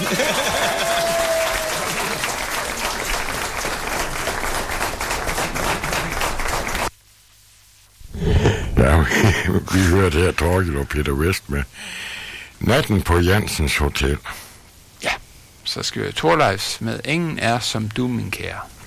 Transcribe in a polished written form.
Ja, vi hørte her Torgild og Peter West med Natten på Jansens Hotel. Ja, så skal vi Thorleifs med Ingen er som du, min kære.